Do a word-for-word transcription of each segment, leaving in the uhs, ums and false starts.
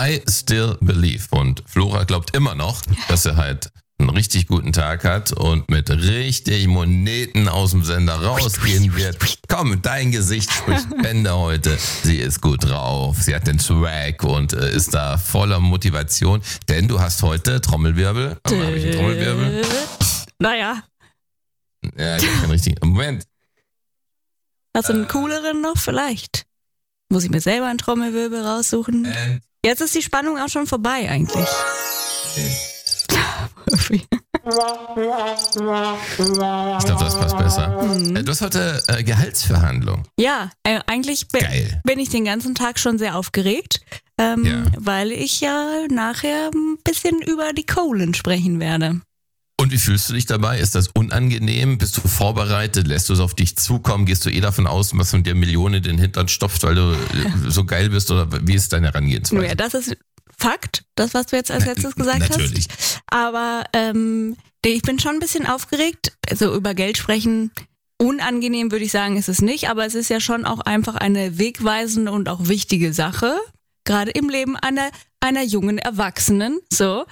I still believe. Und Flora glaubt immer noch, dass er halt einen richtig guten Tag hat und mit richtig Moneten aus dem Sender rausgehen wird. Komm, dein Gesicht spricht Bände heute. Sie ist gut drauf, sie hat den Swag und äh, ist da voller Motivation. Denn du hast heute Trommelwirbel. Oh, habe ich einen Trommelwirbel? Naja. Ja, ich habe keinen richtigen. Moment. Hast du einen cooleren noch vielleicht? Muss ich mir selber einen Trommelwirbel raussuchen? And Jetzt ist die Spannung auch schon vorbei eigentlich. Ich glaube, das passt besser. Mhm. Äh, Du hast heute äh, Gehaltsverhandlung. Ja, äh, eigentlich be- Geil. bin ich den ganzen Tag schon sehr aufgeregt, ähm, Ja. weil ich ja nachher ein bisschen über die Kohlen sprechen werde. Und wie fühlst du dich dabei? Ist das unangenehm? Bist du vorbereitet? Lässt du es auf dich zukommen? Gehst du eh davon aus, dass man dir Millionen in den Hintern stopft, weil du äh, so geil bist? Oder wie ist deine Herangehensweise? Ja, das ist Fakt, das, was du jetzt als letztes gesagt Natürlich. hast. Aber ähm, ich bin schon ein bisschen aufgeregt. Also über Geld sprechen, unangenehm würde ich sagen, ist es nicht. Aber es ist ja schon auch einfach eine wegweisende und auch wichtige Sache. Gerade im Leben einer, einer jungen Erwachsenen. So.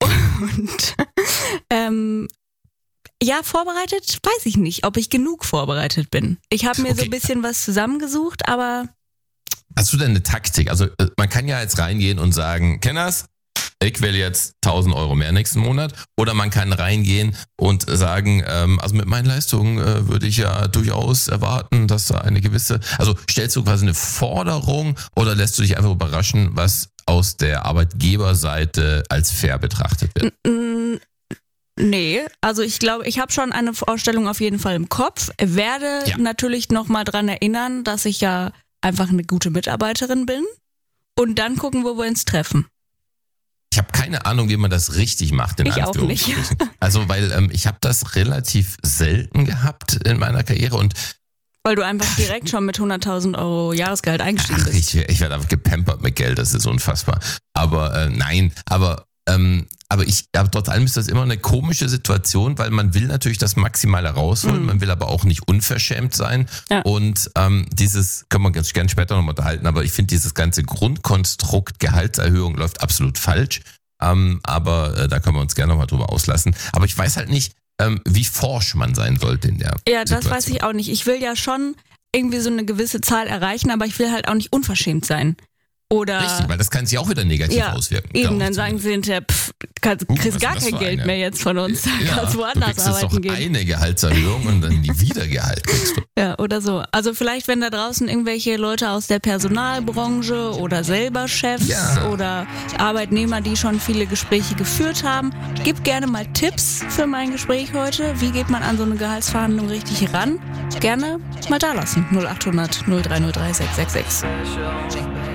Und ähm, ja, vorbereitet, weiß ich nicht, ob ich genug vorbereitet bin. Ich habe mir so Okay. ein bisschen was zusammengesucht, aber Hast du denn eine Taktik? Also äh, man kann ja jetzt reingehen und sagen, Kenners, ich will jetzt tausend Euro mehr nächsten Monat. Oder man kann reingehen und sagen, ähm, also mit meinen Leistungen äh, würde ich ja durchaus erwarten, dass da eine gewisse, also stellst du quasi eine Forderung oder lässt du dich einfach überraschen, was aus der Arbeitgeberseite als fair betrachtet wird? Mm, nee, also ich glaube, ich habe schon eine Vorstellung auf jeden Fall im Kopf. Werde Ja. natürlich nochmal dran erinnern, dass ich ja einfach eine gute Mitarbeiterin bin. Und dann gucken, wo wir uns treffen. Ich habe keine Ahnung, wie man das richtig macht. In Ich auch nicht. Anführungsstrichen. Also, weil ähm, ich habe das relativ selten gehabt in meiner Karriere und Weil du einfach direkt schon mit hunderttausend Euro Jahresgehalt eingestiegen ach, bist. ich, ich werde einfach gepampert mit Geld, das ist unfassbar. Aber äh, nein, aber ähm, aber ich, aber trotz allem ist das immer eine komische Situation, weil man will natürlich das Maximale rausholen, Mhm. man will aber auch nicht unverschämt sein. Ja. Und ähm, dieses, können wir ganz gerne später nochmal unterhalten, aber ich finde dieses ganze Grundkonstrukt Gehaltserhöhung läuft absolut falsch. Ähm, aber äh, da können wir uns gerne nochmal drüber auslassen. Aber ich weiß halt nicht, ähm, wie forsch man sein sollte in der Ja, das Situation. weiß ich auch nicht. Ich will ja schon irgendwie so eine gewisse Zahl erreichen, aber ich will halt auch nicht unverschämt sein. Oder Richtig, weil das kann sich auch wieder negativ ja, auswirken. eben, glaub ich dann sagen sie hinterher, pff, kannst, Uh, kriegst was gar ist das kein für Geld eine? mehr jetzt von uns, Ja, kannst du woanders kriegst jetzt arbeiten doch gehen. eine Gehaltserhöhung und dann nie wieder Gehalt kriegst du. Ja, oder so. Also vielleicht, wenn da draußen irgendwelche Leute aus der Personalbranche oder selber Chefs Ja. oder Arbeitnehmer, die schon viele Gespräche geführt haben, gib gerne mal Tipps für mein Gespräch heute. Wie geht man an so eine Gehaltsverhandlung richtig ran? Gerne mal da lassen. null acht hundert null drei null drei sechs sechs sechs.